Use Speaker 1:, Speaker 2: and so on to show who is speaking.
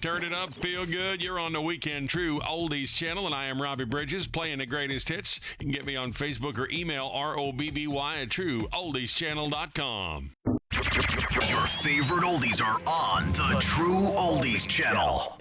Speaker 1: Turn it up, feel good. You're on the Weekend True Oldies channel, and I am Robbie Bridges playing the greatest hits. You can get me on Facebook or email ROBBY at TrueOldiesChannel.com.
Speaker 2: Your favorite oldies are on the True Oldies channel.